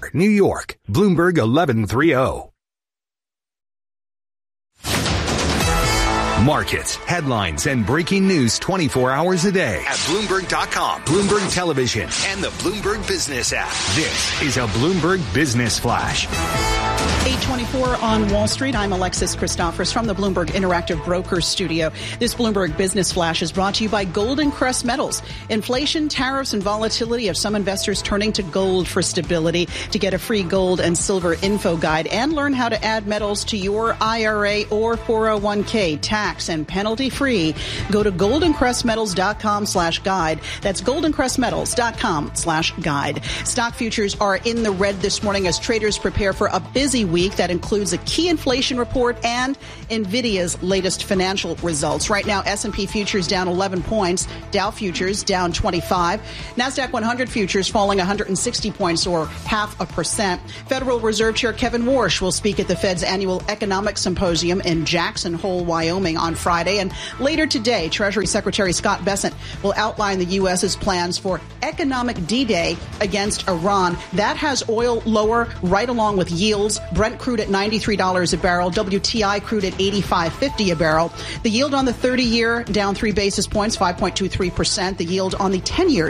Baltimore, New York. Bloomberg 1130. Markets, headlines, and breaking news 24 hours a day at Bloomberg.com, Bloomberg Television, and the Bloomberg Business app. This is a Bloomberg Business Flash. 8:24 on Wall Street. I'm Alexis Christophers from the Bloomberg Interactive Brokers Studio. This Bloomberg Business Flash is brought to you by Golden Crest Metals. Inflation, tariffs, and volatility have some investors turning to gold for stability. To get a free gold and silver info guide and learn how to add metals to your IRA or 401k tax and penalty free, go to goldencrestmetals.com/guide. That's goldencrestmetals.com/guide. Stock futures are in the red this morning as traders prepare for a busy week that includes a key inflation report and NVIDIA's latest financial results. Right now, S&P futures down 11 points, Dow futures down 25, NASDAQ 100 futures falling 160 points or 0.5%. Federal Reserve Chair Kevin Warsh will speak at the Fed's annual economic symposium in Jackson Hole, Wyoming on Friday. And later today, Treasury Secretary Scott Bessent will outline the U.S.'s plans for economic D-Day against Iran. That has oil lower right along with yields. Brent crude at $93 a barrel, WTI crude at $85.50 a barrel. The yield on the 30-year down 3 basis points, 5.23%. The yield on the 10-year